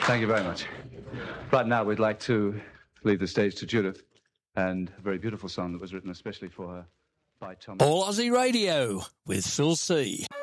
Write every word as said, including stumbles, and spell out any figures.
Thank you very much. Right now, we'd like to leave the stage to Judith, and a very beautiful song that was written especially for her by Tom. All Aussie Radio with Phil C.